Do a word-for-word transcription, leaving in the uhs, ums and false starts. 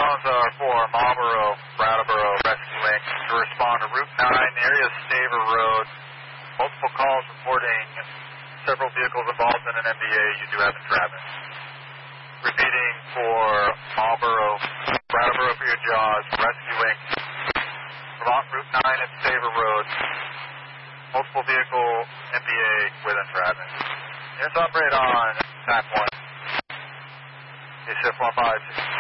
drones are for Marlboro, Brattleboro, Rescue Incorporated to respond to Route nine, area of Staver Road. Multiple calls reporting several vehicles involved in an M B A you do have in traffic. Repeating for Marlboro, Brattleboro for your jaws, Rescue Incorporated. Vermont Route nine at Staver Road. Multiple vehicle M B A within traffic. Units operate on T A C one. A C F one five six.